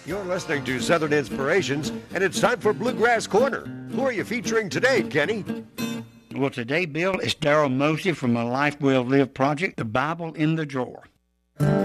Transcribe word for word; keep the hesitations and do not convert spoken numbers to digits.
You're listening to Southern Inspirations, and it's time for Bluegrass Corner. Who are you featuring today, Kenny? Well, today, Bill, is Daryl Mosey from the Life Well Lived project, The Bible in the Drawer.